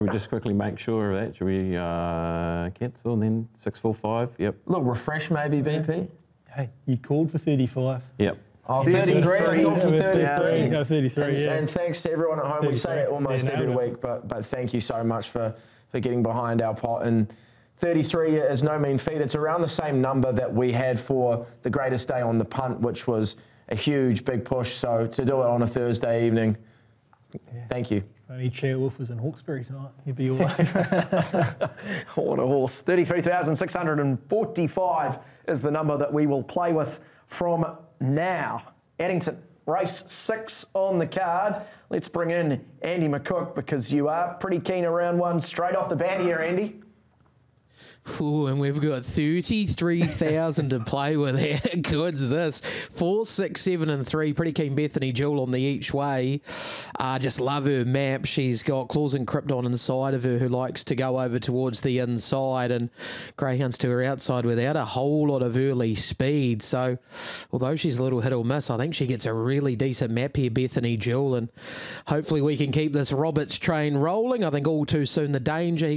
We just quickly make sure of that. Should we cancel and then 645? Yep. Look, refresh maybe, BP. Hey, you called for 35. Yep. Oh, 33. I called for 33. Go 33, yeah. And thanks to everyone at home. We say it almost every week, but thank you so much for getting behind our pot. And 33 is no mean feat. It's around the same number that we had for the greatest day on the punt, which was a huge, big push. So to do it on a Thursday evening, thank you. Only Chair Wolf was in Hawkesbury tonight. He'd be all over. What a horse. 33,645 is the number that we will play with from now. Addington, race 6 on the card. Let's bring in Andy McCook because you are pretty keen around one straight off the bat here, Andy. Ooh, and we've got 33,000 to play with. How good's this? 4, 6, 7 and 3. Pretty keen Bethany Jewel on the each way. Just love her map. She's got Claws and Krypton inside of her who likes to go over towards the inside, and Greyhounds to her outside without a whole lot of early speed. So although she's a little hit or miss, I think she gets a really decent map here, Bethany Jewel, and hopefully we can keep this Roberts train rolling. I think all too soon the danger.